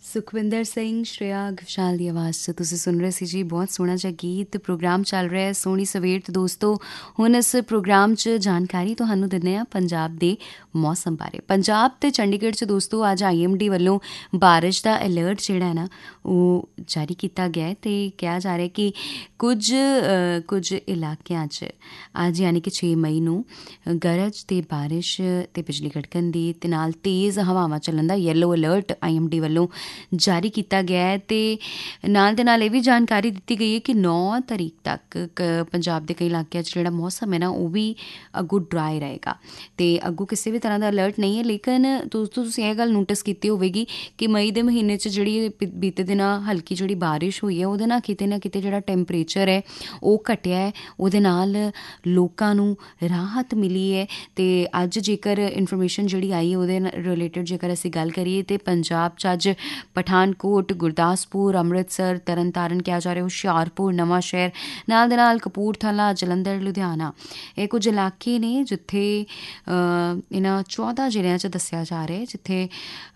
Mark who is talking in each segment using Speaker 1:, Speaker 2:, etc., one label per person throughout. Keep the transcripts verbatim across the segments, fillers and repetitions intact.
Speaker 1: ਸੁਖਵਿੰਦਰ ਸਿੰਘ, ਸ਼੍ਰੇਆ ਘੋਸ਼ਾਲ ਦੀ ਆਵਾਜ਼ 'ਚ ਤੁਸੀਂ ਸੁਣ ਰਹੇ ਸੀ ਜੀ ਬਹੁਤ ਸੋਹਣਾ ਜਿਹਾ ਗੀਤ। ਪ੍ਰੋਗਰਾਮ ਚੱਲ ਰਿਹਾ ਸੋਹਣੀ ਸਵੇਰ ਤੇ ਦੋਸਤੋ। ਹੁਣ ਇਸ ਪ੍ਰੋਗਰਾਮ 'ਚ ਜਾਣਕਾਰੀ ਤੁਹਾਨੂੰ ਦਿੰਦੇ ਹਾਂ ਪੰਜਾਬ ਦੇ ਮੌਸਮ ਬਾਰੇ। ਪੰਜਾਬ ਤੇ ਚੰਡੀਗੜ੍ਹ 'ਚ ਦੋਸਤੋ ਅੱਜ ਆਈ ਐਮ ਡੀ ਵੱਲੋਂ ਬਾਰਿਸ਼ ਦਾ ਅਲਰਟ ਜਿਹੜਾ ਹੈ ਨਾ ਉਹ ਜਾਰੀ ਕੀਤਾ ਗਿਆ ਅਤੇ ਕਿਹਾ ਜਾ ਰਿਹਾ ਕਿ ਕੁਝ ਕੁਝ ਇਲਾਕਿਆਂ 'ਚ ਅੱਜ ਯਾਨੀ ਕਿ ਛੇ ਮਈ ਨੂੰ ਗਰਜ ਅਤੇ ਬਾਰਿਸ਼ ਅਤੇ ਬਿਜਲੀ ਕੜਕਣ ਦੀ ਅਤੇ ਨਾਲ ਤੇਜ਼ ਹਵਾਵਾਂ ਚੱਲਣ ਦਾ yellow alert I am D ਵੱਲੋਂ ਜਾਰੀ ਕੀਤਾ ਗਿਆ ਹੈ। ਅਤੇ ਨਾਲ ਦੇ ਨਾਲ ਇਹ ਵੀ ਜਾਣਕਾਰੀ ਦਿੱਤੀ ਗਈ ਹੈ ਕਿ ਨੌ ਤਰੀਕ ਤੱਕ ਕ ਪੰਜਾਬ ਦੇ ਕਈ ਇਲਾਕਿਆਂ 'ਚ ਜਿਹੜਾ ਮੌਸਮ ਹੈ ਨਾ ਉਹ ਵੀ ਅੱਗੋਂ ਡਰਾਈ ਰਹੇਗਾ ਅਤੇ ਅੱਗੋਂ ਕਿਸੇ ਵੀ ਤਰ੍ਹਾਂ ਦਾ ਅਲਰਟ ਨਹੀਂ ਹੈ। ਲੇਕਿਨ ਦੋਸਤੋ ਤੁਸੀਂ ਇਹ ਗੱਲ ਨੋਟਿਸ ਕੀਤੀ ਹੋਵੇਗੀ ਕਿ ਮਈ ਦੇ ਮਹੀਨੇ 'ਚ ਜਿਹੜੀ ਬੀਤੇ ਦਿਨਾਂ ਹਲਕੀ ਜਿਹੜੀ ਬਾਰਿਸ਼ ਹੋਈ ਹੈ ਉਹਦੇ ਨਾਲ ਕਿਤੇ ਨਾ ਕਿਤੇ ਜਿਹੜਾ ਟੈਂਪਰੇਚਰ ਹੈ ਉਹ ਘਟਿਆ ਹੈ, ਉਹਦੇ ਨਾਲ ਲੋਕਾਂ ਨੂੰ ਰਾਹਤ ਮਿਲੀ ਹੈ। ਅਤੇ ਅੱਜ ਜੇਕਰ ਇਨਫੋਰਮੇਸ਼ਨ ਜਿਹੜੀ ਆਈ ਹੈ ਉਹਦੇ ਰਿਲੇਟਿਡ ਜੇਕਰ ਅਸੀਂ ਗੱਲ ਕਰੀਏ ਤਾਂ ਪੰਜਾਬ 'ਚ ਅੱਜ ਪਠਾਨਕੋਟ, ਗੁਰਦਾਸਪੁਰ, ਅੰਮ੍ਰਿਤਸਰ, ਤਰਨ ਤਾਰਨ ਕਿਹਾ ਜਾ ਰਿਹਾ, ਹੁਸ਼ਿਆਰਪੁਰ, ਨਵਾਂ ਸ਼ਹਿਰ, ਨਾਲ ਦੇ ਨਾਲ ਕਪੂਰਥਲਾ, ਜਲੰਧਰ, ਲੁਧਿਆਣਾ ਇਹ ਕੁਝ ਇਲਾਕੇ ਨੇ ਜਿੱਥੇ ਇਹਨਾਂ ਚੌਦਾਂ ਜ਼ਿਲ੍ਹਿਆਂ 'ਚ ਦੱਸਿਆ ਜਾ ਰਿਹਾ ਜਿੱਥੇ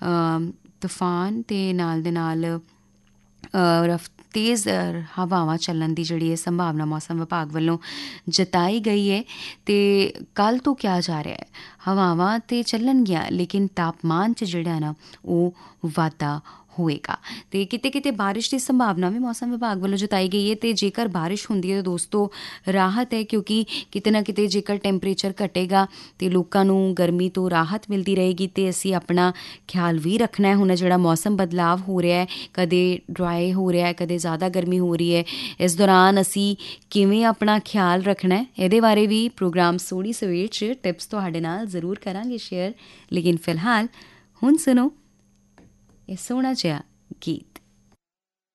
Speaker 1: ਤੂਫਾਨ ਅਤੇ ਨਾਲ ਦੇ ਨਾਲ ਰਫ ਤੇਜ਼ ਹਵਾਵਾਂ ਚੱਲਣ ਦੀ ਜਿਹੜੀ ਹੈ ਸੰਭਾਵਨਾ ਮੌਸਮ ਵਿਭਾਗ ਵੱਲੋਂ ਜਤਾਈ ਗਈ ਹੈ। ਅਤੇ ਕੱਲ੍ਹ ਤੋਂ ਕਿਹਾ ਜਾ ਰਿਹਾ ਹੈ ਹਵਾਵਾਂ ਤਾਂ ਚੱਲਣਗੀਆਂ ਲੇਕਿਨ ਤਾਪਮਾਨ 'ਚ ਜਿਹੜਾ ਨਾ ਉਹ ਵਾਧਾ ਹੋਏਗਾ ਅਤੇ ਕਿਤੇ ਕਿਤੇ ਬਾਰਿਸ਼ ਦੀ ਸੰਭਾਵਨਾ ਵੀ ਮੌਸਮ ਵਿਭਾਗ ਵੱਲੋਂ ਜਤਾਈ ਗਈ ਹੈ। ਅਤੇ ਜੇਕਰ ਬਾਰਿਸ਼ ਹੁੰਦੀ ਹੈ ਤਾਂ ਦੋਸਤੋ ਰਾਹਤ ਹੈ, ਕਿਉਂਕਿ ਕਿਤੇ ਨਾ ਕਿਤੇ ਜੇਕਰ ਟੈਂਪਰੇਚਰ ਘਟੇਗਾ ਅਤੇ ਲੋਕਾਂ ਨੂੰ ਗਰਮੀ ਤੋਂ ਰਾਹਤ ਮਿਲਦੀ ਰਹੇਗੀ ਅਤੇ ਅਸੀਂ ਆਪਣਾ ਖਿਆਲ ਵੀ ਰੱਖਣਾ ਹੈ। ਹੁਣ ਜਿਹੜਾ ਮੌਸਮ ਬਦਲਾਵ ਹੋ ਰਿਹਾ ਹੈ, ਕਦੇ ਡਰਾਈ ਹੋ ਰਿਹਾ ਹੈ, ਕਦੇ ਜ਼ਿਆਦਾ ਗਰਮੀ ਹੋ ਰਹੀ ਹੈ, ਇਸ ਦੌਰਾਨ ਅਸੀਂ ਕਿਵੇਂ ਆਪਣਾ ਖਿਆਲ ਰੱਖਣਾ ਹੈ ਇਹਦੇ ਬਾਰੇ ਵੀ ਪ੍ਰੋਗਰਾਮ ਸੋਹਣੀ ਸਵੇਰ 'ਚ ਟਿਪਸ ਤੁਹਾਡੇ ਨਾਲ ਜ਼ਰੂਰ ਕਰਾਂਗੇ ਸ਼ੇਅਰ। ਲੇਕਿਨ ਫਿਲਹਾਲ ਹੁਣ ਸੁਣੋ ਇਹ ਸੋਹਣਾ ਜਿਹਾ ਗੀਤ।